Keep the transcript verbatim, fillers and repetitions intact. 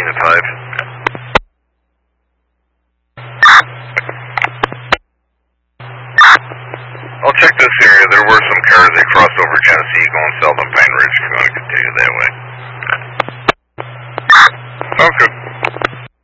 Unit five. I'll check this area. There were some cars that crossed over Genesee going south on Pine Ridge.